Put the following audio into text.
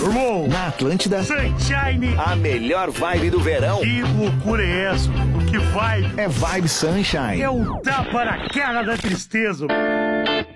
Irmão, Na Atlântida, Sunshine. a melhor vibe do verão Que loucura é essa? Que vibe. é Vibe Sunshine. É um tapa na cara da tristeza.